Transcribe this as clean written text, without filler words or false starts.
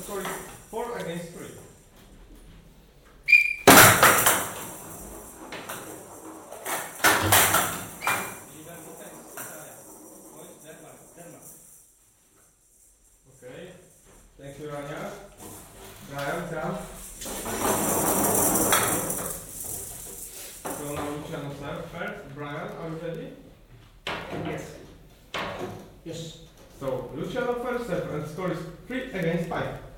score is 4 against 3. Okay. Thank you, Rania. Brian, come. So now Luciano serve first. Brian, are you ready? Yes. Yes. So Luciano first serve and score is 3 against 5.